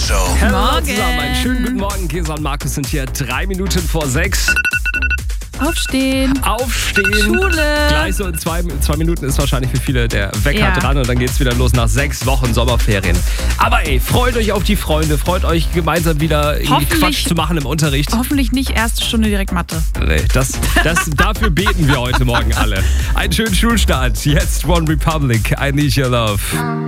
Hallo Morgen. zusammen, einen schönen guten Morgen. Kesa und Markus sind hier 3 Minuten vor 6. Aufstehen. Schule. Gleich so in zwei Minuten ist wahrscheinlich für viele der Wecker Ja. dran und dann geht's wieder los nach 6 Wochen Sommerferien. Aber ey, freut euch auf die Freunde, freut euch gemeinsam wieder irgendwie Hoffentlich- Quatsch zu machen im Unterricht. Hoffentlich nicht erste Stunde direkt Mathe. Nee, dafür beten wir heute Morgen alle. Einen schönen Schulstart. Jetzt One Republic, I Need Your Love.